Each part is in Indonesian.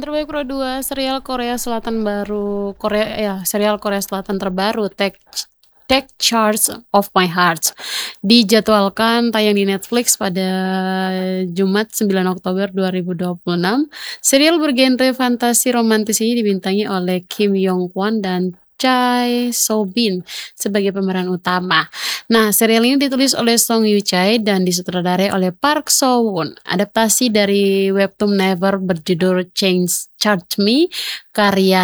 Teman terbaik Pro 2, serial Korea Selatan baru serial Korea Selatan terbaru Take Charge of My Heart dijadwalkan tayang di Netflix pada Jumat 9 Oktober 2026. Serial bergenre fantasi romantis ini dibintangi oleh Kim Yong Kwon dan Choi So Bin sebagai pemeran utama. Nah, serial ini ditulis oleh Song Yu Chae dan disutradarai oleh Park So Won. Adaptasi dari webtoon Never berjudul Charge Me karya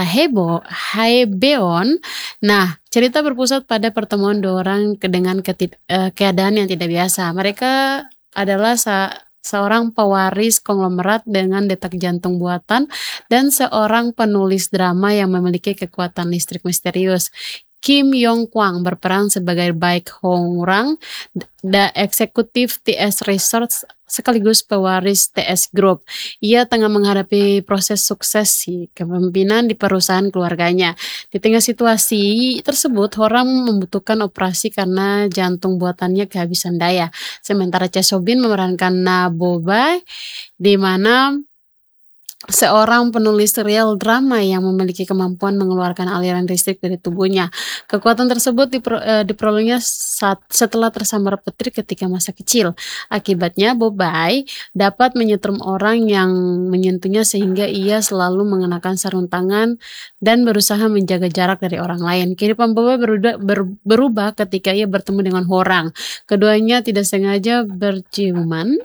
Haebeon. Nah, cerita berpusat pada pertemuan dua orang dengan keadaan yang tidak biasa. Mereka adalah seorang pewaris konglomerat dengan detak jantung buatan dan seorang penulis drama yang memiliki kekuatan listrik misterius. Kim Yong Kwang berperan sebagai Baek Hong Rang, eksekutif TS Research sekaligus pewaris TS Group. Ia tengah menghadapi proses suksesi kepemimpinan di perusahaan keluarganya. Di tengah situasi tersebut, orang membutuhkan operasi karena jantung buatannya kehabisan daya. Sementara Cha So-bin memerankan Na Bo-bae, di mana seorang penulis serial drama yang memiliki kemampuan mengeluarkan aliran listrik dari tubuhnya. Kekuatan tersebut diperolehnya setelah tersambar petir ketika masa kecil. Akibatnya, Bobai dapat menyetrum orang yang menyentuhnya sehingga ia selalu mengenakan sarung tangan dan berusaha menjaga jarak dari orang lain. Kehidupan Bobai berubah ketika ia bertemu dengan orang. Keduanya tidak sengaja berciuman,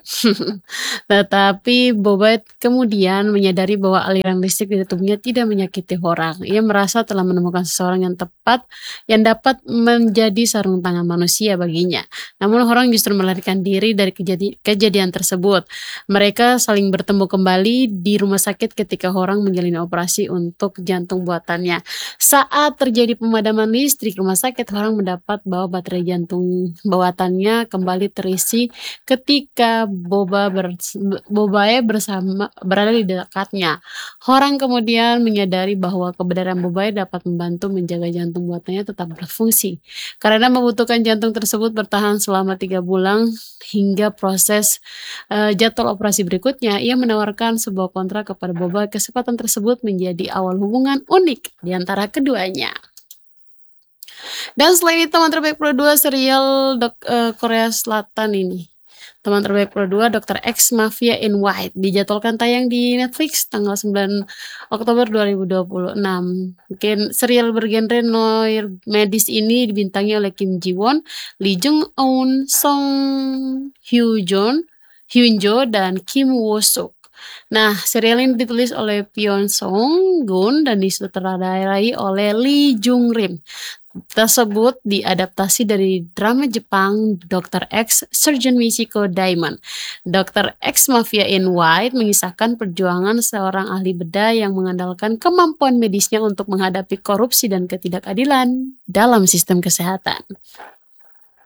tetapi Bobai kemudian menyadari bahwa aliran listrik di tubuhnya tidak menyakiti orang. Ia merasa telah menemukan seseorang yang tepat yang dapat menjadi sarung tangan manusia baginya. Namun orang justru melarikan diri dari kejadian tersebut. Mereka saling bertemu kembali di rumah sakit ketika orang menjalani operasi untuk jantung buatannya. Saat terjadi pemadaman listrik rumah sakit, orang mendapat bahwa baterai jantung buatannya kembali terisi ketika Bobae berada di dekatnya. Orang kemudian menyadari bahwa keberadaan Bobae dapat membantu menjaga jantung buatannya tetap berfungsi. Karena membutuhkan jantung tersebut bertahan selama 3 bulan hingga proses jadwal operasi berikutnya, ia menawarkan sebuah kontrak kepada Bobae. Kesempatan tersebut menjadi awal hubungan unik di antara keduanya. Dan selain itu, teman terbaik Pro 2 serial Korea Selatan ini. Teman terbaik Pro 2 Dr. X Mafia in White dijadwalkan tayang di Netflix tanggal 9 Oktober 2026. Mungkin serial bergenre noir medis ini dibintangi oleh Kim Ji Won, Lee Jung Eun, Song Hyun Jo dan Kim Woo Suk. Nah, serial ini ditulis oleh Pyeon Song Gun dan disutradarai oleh Lee Jung Rim. Tersebut diadaptasi dari drama Jepang Dr. X Surgeon Michiko Diamond. Dr. X Mafia in White mengisahkan perjuangan seorang ahli bedah yang mengandalkan kemampuan medisnya untuk menghadapi korupsi dan ketidakadilan dalam sistem kesehatan.